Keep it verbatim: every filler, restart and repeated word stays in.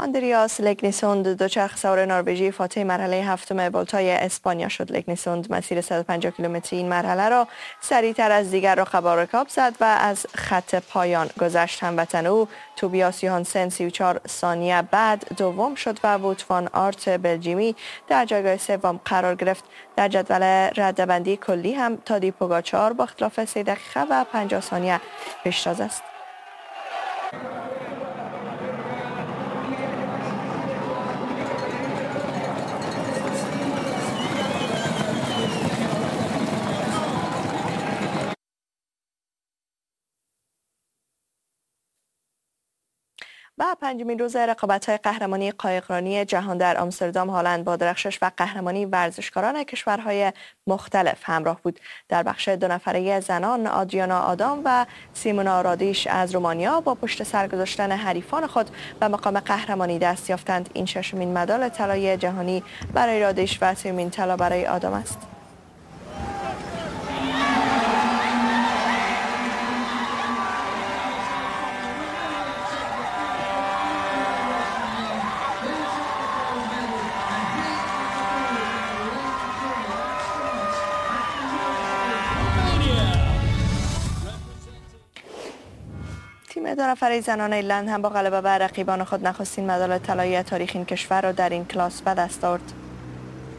آندریاس لگنیسوند دوچرخه سوار نروژی فاتح مرحله هفتم ولتای اسپانیا شد. لگنیسوند مسیر صد و پنجاه کیلومتری این مرحله را سریعتر از دیگر رقبا رکاب زد و از خط پایان گذشت. هموطن او توبیاس یوهانسن سی و چهار ثانیه بعد دوم شد و ووت وان آرت بلژیمی در جایگاه سوم قرار گرفت. در جدول رده‌بندی کلی هم تادی پوگاچار با اختلاف سه دقیقه و پنجاه ثانیه پیشتاز است. و پنجمین روز رقابت‌های قهرمانی قایقرانی جهان در آمستردام هالند با درخشش و قهرمانی ورزشکاران کشورهای مختلف همراه بود. در بخش دو نفره زنان آدریانا آدام و سیمونا رادیش از رومانیا با پشت سر گذاشتن حریفان خود به مقام قهرمانی دست یافتند. این ششمین مدال طلای جهانی برای رادیش و سومین طلا برای آدام است. تیم دو نفره زنان ایرلند هم با غلبه بر رقیبان خود نخستین مدال طلایی تاریخ این کشور را در این کلاس به دست آورد.